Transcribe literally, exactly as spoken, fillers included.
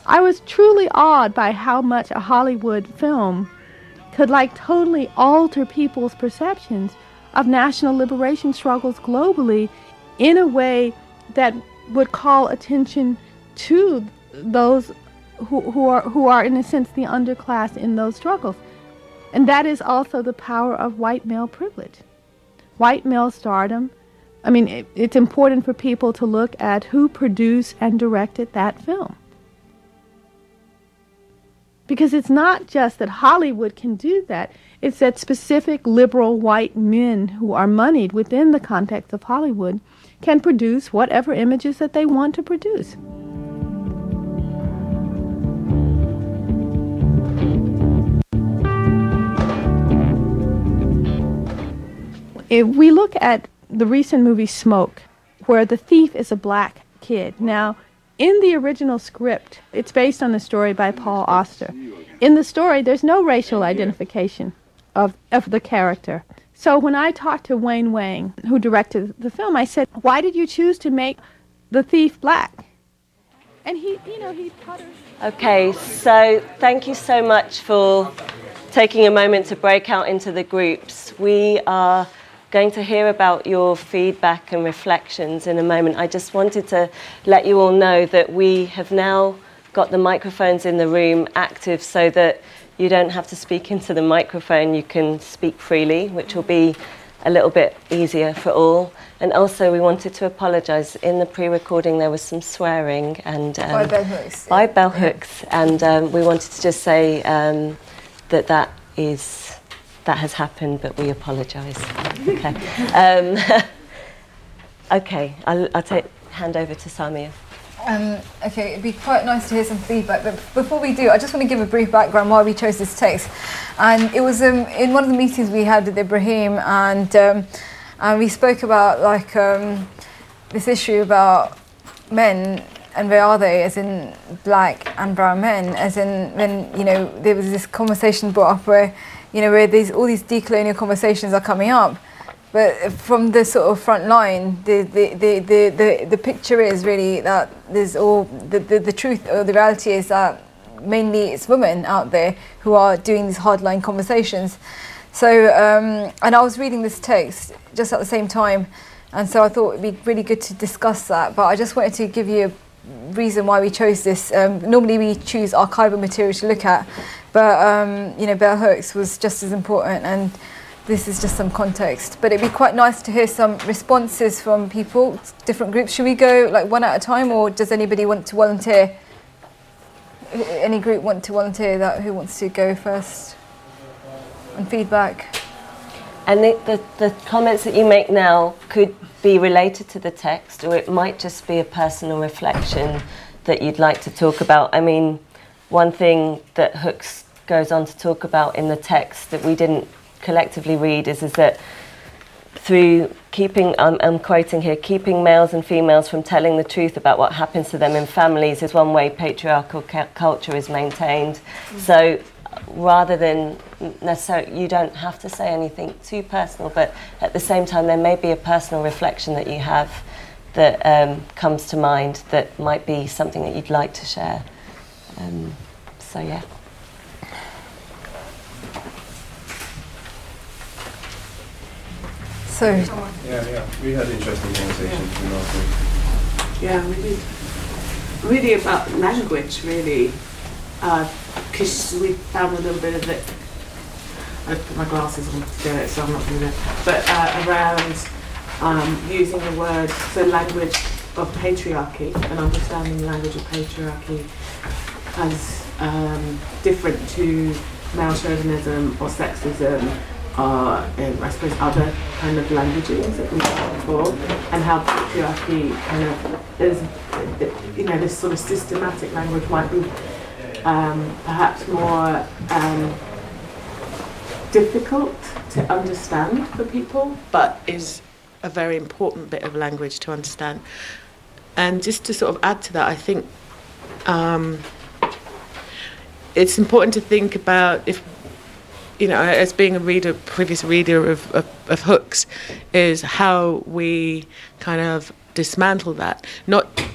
I was truly awed by how much a Hollywood film could like totally alter people's perceptions of national liberation struggles globally in a way that would call attention to those who, who are who are in a sense the underclass in those struggles. And that is also the power of white male privilege. White male stardom. I mean, it, it's important for people to look at who produced and directed that film. Because it's not just that Hollywood can do that, it's that specific liberal white men who are moneyed within the context of Hollywood can produce whatever images that they want to produce. If we look at the recent movie Smoke, where the thief is a black kid. Now, in the original script, it's based on a story by Paul Auster. In the story, there's no racial identification of, of the character. So when I talked to Wayne Wang, who directed the film, I said, why did you choose to make the thief black? And he, you know, he puttered. Okay, so thank you so much for taking a moment to break out into the groups. We are going to hear about your feedback and reflections in a moment. I just wanted to let you all know that we have now got the microphones in the room active so that you don't have to speak into the microphone. You can speak freely, which will be a little bit easier for all. And also we wanted to apologise. In the pre-recording there was some swearing and um, by bell hooks. By bell hooks, yeah. And um, we wanted to just say um, that that is that has happened, but we apologise. Okay. Um, okay. I'll, I'll take hand over to Samia. Um, okay, it'd be quite nice to hear some feedback, but before we do, I just want to give a brief background why we chose this text. And it was um, in one of the meetings we had with Ibrahim, and um, and we spoke about like um, this issue about men and where are they, as in black and brown men, as in when, you know, there was this conversation brought up where, you know, where these all these decolonial conversations are coming up. But from the sort of front line, the the, the, the, the, the picture is really that there's all the, the, the truth or the reality is that mainly it's women out there who are doing these hardline conversations. So um, and I was reading this text just at the same time, and so I thought it'd be really good to discuss that. But I just wanted to give you a reason why we chose this. Um, normally we choose archival material to look at, but um, you know, bell hooks was just as important, and this is just some context. But it'd be quite nice to hear some responses from people, different groups. Should we go like one at a time, or does anybody want to volunteer? Any group want to volunteer? That who wants to go first? And feedback. And the, the, the comments that you make now could be related to the text, or it might just be a personal reflection that you'd like to talk about. I mean, one thing that Hooks goes on to talk about in the text that we didn't collectively read is, is that through keeping, um, I'm quoting here, keeping males and females from telling the truth about what happens to them in families is one way patriarchal ca- culture is maintained. Mm. So rather than necessarily, you don't have to say anything too personal, but at the same time there may be a personal reflection that you have that um, comes to mind that might be something that you'd like to share. Um, so yeah. So yeah, yeah, we had interesting conversations yeah. last week. Yeah, we did. Really about language, really, because uh, we found a little bit of it. I put my glasses on to do it, so I'm not going to. But uh, around um, using the word, so language of patriarchy and understanding the language of patriarchy as um, different to male chauvinism or sexism. Are, um, I suppose, other kind of languages that we've had before, and how patriarchy kind of is, you know, this sort of systematic language might be um, perhaps more um, difficult to understand for people, but is a very important bit of language to understand. And just to sort of add to that, I think um, it's important to think about if, you know, as being a reader, previous reader of, of, of Hooks, is how we kind of dismantle that. Not